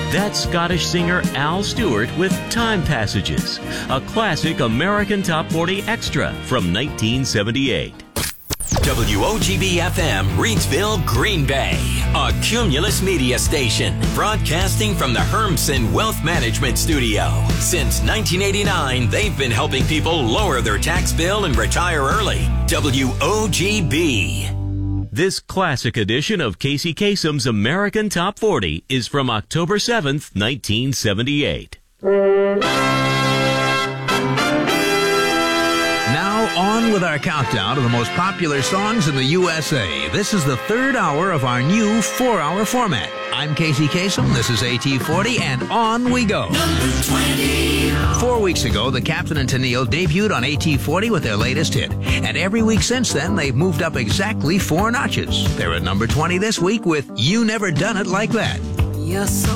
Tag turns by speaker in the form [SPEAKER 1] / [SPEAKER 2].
[SPEAKER 1] That's Scottish singer Al Stewart with Time Passages, a classic American Top 40 extra from 1978.
[SPEAKER 2] WOGB-FM, Reidsville, Green Bay, a Cumulus media station, broadcasting from the Hermsen Wealth Management Studio. Since 1989, they've been helping people lower their tax bill and retire early. WOGB.
[SPEAKER 1] This classic edition of Casey Kasem's American Top 40 is from October 7th, 1978.
[SPEAKER 3] Now on with our countdown of the most popular songs in the USA. This is the third hour of our new 4-hour format. I'm Casey Kasem, this is AT40, and on we go.
[SPEAKER 4] Number 20.
[SPEAKER 3] 4 weeks ago, the Captain and Tennille debuted on AT40 with their latest hit. And every week since then, they've moved up exactly 4 notches. They're at number 20 this week with You Never Done It Like That.
[SPEAKER 5] You're so